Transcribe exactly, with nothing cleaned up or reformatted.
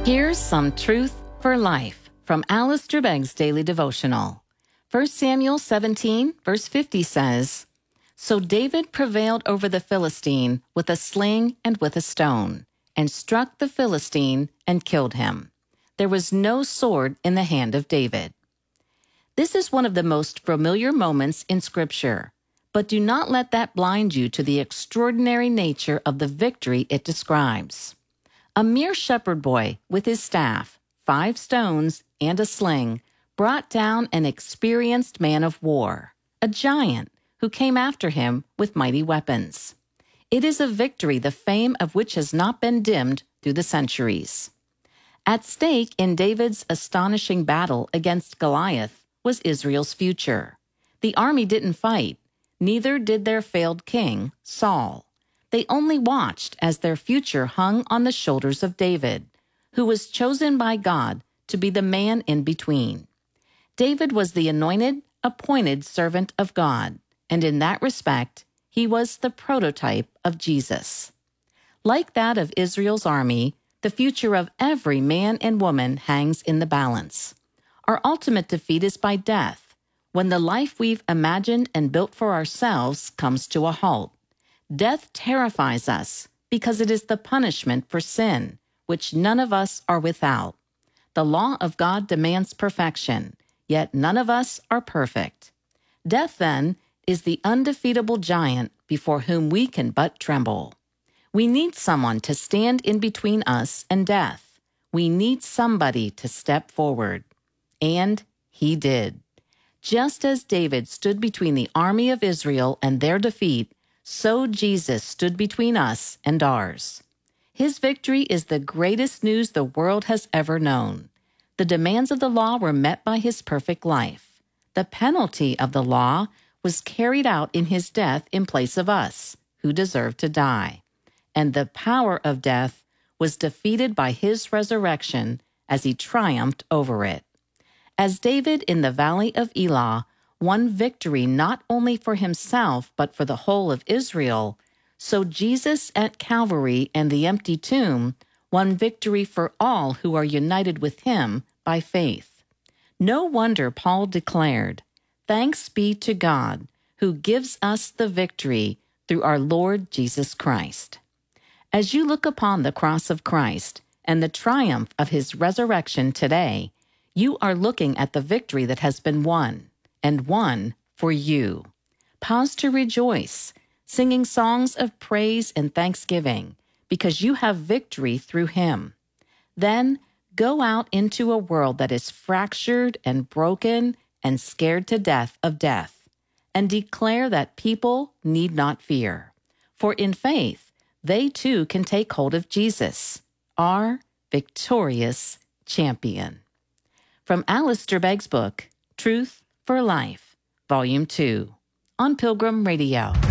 Here's some truth for life from Alistair Begg's Daily Devotional. First Samuel seventeen, verse fifty says, "So David prevailed over the Philistine with a sling and with a stone, and struck the Philistine and killed him. There was no sword in the hand of David." This is one of the most familiar moments in Scripture, but do not let that blind you to the extraordinary nature of the victory it describes. A mere shepherd boy with his staff, five stones, and a sling brought down an experienced man of war, a giant who came after him with mighty weapons. It is a victory the fame of which has not been dimmed through the centuries. At stake in David's astonishing battle against Goliath was Israel's future. The army didn't fight, neither did their failed king, Saul. They only watched as their future hung on the shoulders of David, who was chosen by God to be the man in between. David was the anointed, appointed servant of God, and in that respect, he was the prototype of Jesus. Like that of Israel's army, the future of every man and woman hangs in the balance. Our ultimate defeat is by death, when the life we've imagined and built for ourselves comes to a halt. Death terrifies us because it is the punishment for sin, which none of us are without. The law of God demands perfection, yet none of us are perfect. Death, then, is the undefeatable giant before whom we can but tremble. We need someone to stand in between us and death. We need somebody to step forward. And he did. Just as David stood between the army of Israel and their defeat, so Jesus stood between us and ours. His victory is the greatest news the world has ever known. The demands of the law were met by his perfect life. The penalty of the law was carried out in his death in place of us, who deserved to die. And the power of death was defeated by his resurrection as he triumphed over it. As David in the valley of Elah won victory not only for himself but for the whole of Israel, so Jesus at Calvary and the empty tomb won victory for all who are united with him by faith. No wonder Paul declared, "Thanks be to God, who gives us the victory through our Lord Jesus Christ." As you look upon the cross of Christ and the triumph of his resurrection today, you are looking at the victory that has been won, and won for you. Pause to rejoice, singing songs of praise and thanksgiving, because you have victory through him. Then go out into a world that is fractured and broken and scared to death of death, and declare that people need not fear. For in faith, they too can take hold of Jesus, our victorious champion. From Alistair Begg's book, Truth for Life, Volume two, on Pilgrim Radio.